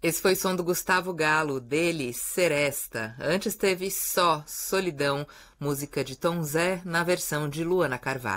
Esse foi o som do Gustavo Galo, dele, Seresta. Antes teve Só, Solidão, música de Tom Zé, na versão de Luana Carvalho.